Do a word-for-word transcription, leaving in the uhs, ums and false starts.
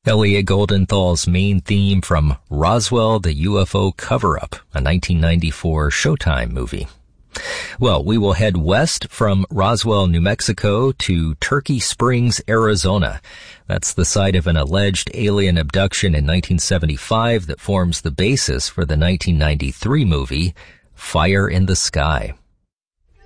Elliot Goldenthal's main theme from Roswell, the U F O Cover-Up, a nineteen ninety-four Showtime movie. Well, we will head west from Roswell, New Mexico to Turkey Springs, Arizona. That's the site of an alleged alien abduction in nineteen seventy-five that forms the basis for the nineteen ninety-three movie Fire in the Sky.